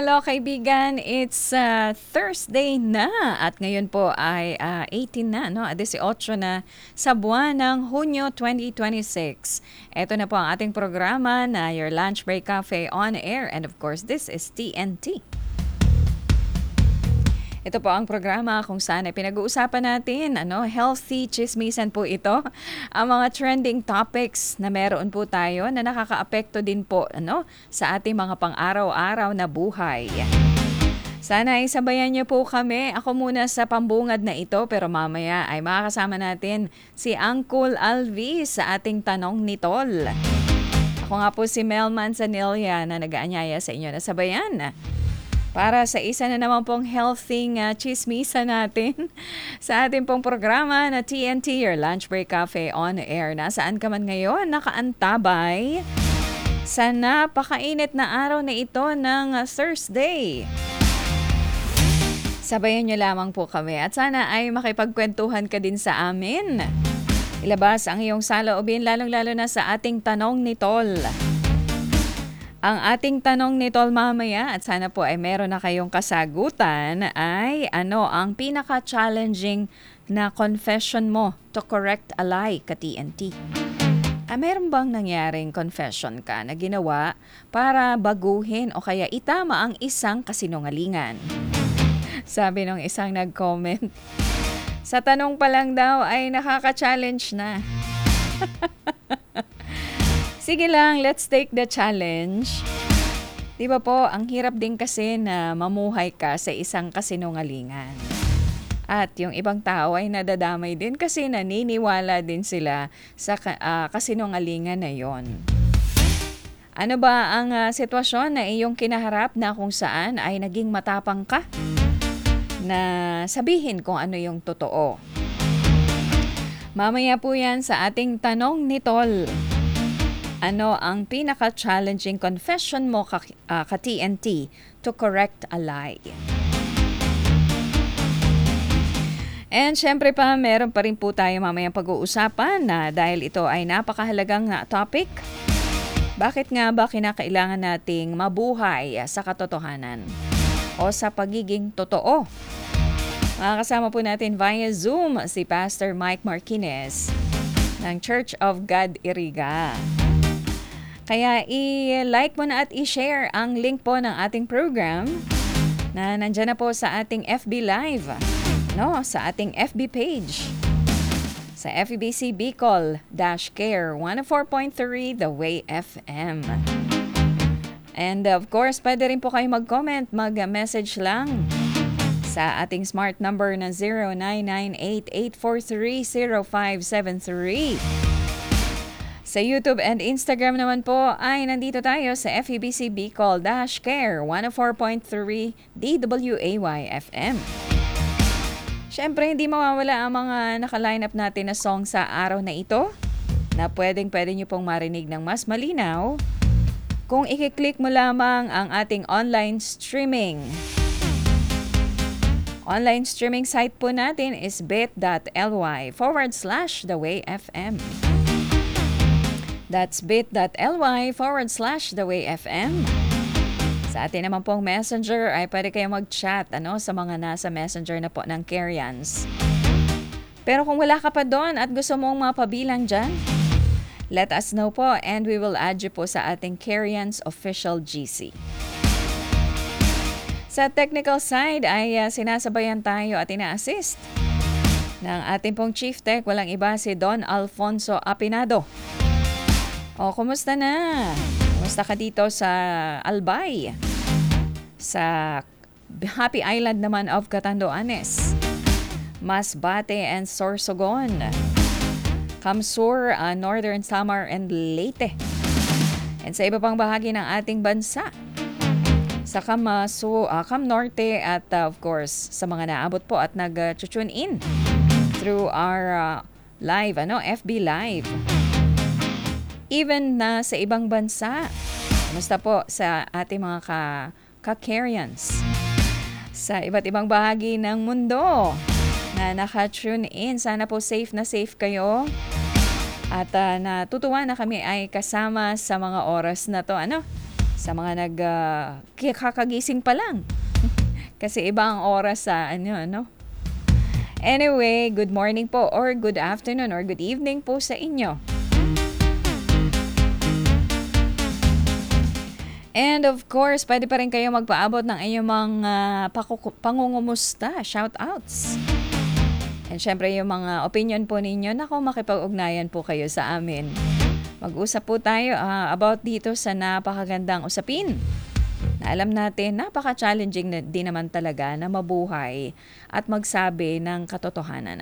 Hello kaibigan, it's Thursday na at ngayon po ay 18 na, no? 18 na sa buwan ng Hunyo 2026. Ito na po ang ating programa na Your Lunch Break Cafe on Air, and of course this is TNT. Ito po ang programa kung saan ay pinag-uusapan natin, healthy chismisan po ito. Ang mga trending topics na meron po tayo na nakakaapekto din po, sa ating mga pang-araw-araw na buhay. Sana ay sabayan niyo po kami. Ako muna sa pambungad na ito, pero mamaya ay makakasama natin si Uncle Alvi sa ating tanong ni Tol. Ako nga po si Mel Manzanilla na nag-aanyaya sa inyo na sabayan para sa isa na naman pong healthy chismisa natin sa ating pong programa na TNT, Your Lunch Break Cafe on Air. Nasaan ka man ngayon, nakaantabay sa napakainit na araw na ito ng Thursday. Sabayan niyo lamang po kami at sana ay makipagkwentuhan ka din sa amin. Ilabas ang iyong saloobin lalong-lalo na sa ating tanong ni Tol. Ang ating tanong ni Tol mamaya at sana po ay meron na kayong kasagutan ay ano ang pinaka-challenging na confession mo to correct a lie ka TNT? Meron bang nangyaring confession ka na ginawa para baguhin o kaya itama ang isang kasinungalingan? Sabi nung isang nag-comment, sa tanong pa lang daw ay nakaka-challenge na. Sige lang, let's take the challenge. Di ba po, ang hirap din kasi na mamuhay ka sa isang kasinungalingan. At yung ibang tao ay nadadamay din kasi naniniwala din sila sa kasinungalingan na yon. Ano ba ang sitwasyon na iyong kinaharap na kung saan ay naging matapang ka na sabihin kung ano yung totoo? Mamaya po yan sa ating tanong ni Tol. Ano ang pinaka-challenging confession mo ka TNT to correct a lie? And syempre pa, meron pa rin po tayo mamayang pag-uusapan na dahil ito ay napakahalagang topic. Bakit nga ba kinakailangan nating mabuhay sa katotohanan o sa pagiging totoo? Makakasama po natin via Zoom si Pastor Mike Marquinez ng Church of God Iriga. Kaya i-like mo na at i-share ang link po ng ating program na nandyan na po sa ating FB Live, sa ating FB page, sa FEBC Bicol-Care 104.3 The Way FM. And of course, pwede rin po kayo mag-comment, mag-message lang sa ating smart number na 0998-843-0573. Sa YouTube and Instagram naman po ay nandito tayo sa FEBC Bicol-Care 104.3 DWAY FM. Siyempre, hindi mawawala ang mga naka-line up natin na song sa araw na ito na pwede nyo pong marinig ng mas malinaw kung i-click mo lamang ang ating online streaming. Online streaming site po natin is bit.ly/thewayfm. That's bit.ly/thewayfm. Sa atin naman pong messenger ay pwede kayo mag-chat sa mga nasa messenger na po ng Carians. Pero kung wala ka pa doon at gusto mong mapabilang dyan, let us know po and we will add you po sa ating Carians official GC. Sa technical side ay sinasabayan tayo at ina-assist ng ating pong Chief Tech, walang iba si Don Alfonso Apinado. Kumusta na? Kumusta ka dito sa Albay? Sa Happy Island naman of Catanduanes, Masbate and Sorsogon, Kamsur, Northern Samar and Leyte. And sa iba pang bahagi ng ating bansa, sa Cam Norte at of course sa mga naabot po at nag-tune in through our live, FB Live. Even na sa ibang bansa. Kumusta po sa ating mga ka-Carians sa iba't ibang bahagi ng mundo na naka-tune in. Sana po safe na safe kayo. At natutuwa na kami ay kasama sa mga oras na to. Sa mga kakagising pa lang. Kasi iba ang oras sa ano. Anyway, good morning po or good afternoon or good evening po sa inyo. And of course, pwede pa rin kayo magpaabot ng inyong mga pangungumusta, shoutouts. And syempre yung mga opinion po ninyo, makipag-ugnayan po kayo sa amin. Mag-usap po tayo about dito sa napakagandang usapin. Na alam natin, napaka-challenging din naman talaga na mabuhay at magsabi ng katotohanan.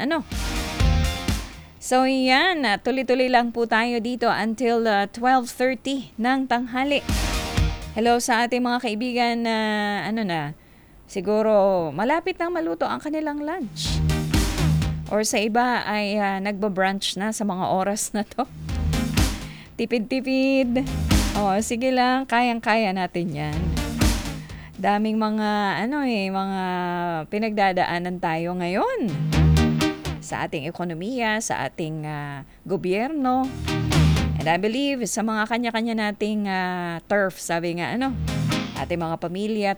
So yan, tuloy-tuloy lang po tayo dito until 12:30 ng tanghali. Hello sa ating mga kaibigan na, siguro malapit nang maluto ang kanilang lunch. Or sa iba ay nagba-brunch na sa mga oras na to. Tipid-tipid. Sige lang, kayang-kaya natin yan. Daming mga mga pinagdadaanan tayo ngayon sa ating ekonomiya, sa ating gobyerno. And I believe sa mga kanya-kanya nating turf, sabi nga ating mga pamilya,